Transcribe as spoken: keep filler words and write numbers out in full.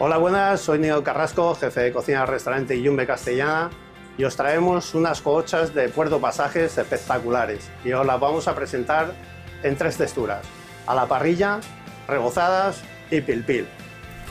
Hola, buenas, soy Nico Carrasco, jefe de cocina del restaurante Yumbe Castellana, y os traemos unas cohochas de Puerto Pasajes espectaculares y os las vamos a presentar en tres texturas: a la parrilla, rebozadas y pil pil.